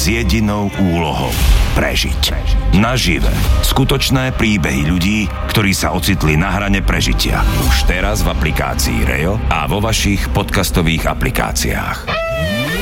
jedinou úlohou prežiť. Nažive. Skutočné príbehy ľudí, ktorí sa ocitli na hrane prežitia. Už teraz v aplikácii REO a vo vašich podcastových aplikáciách.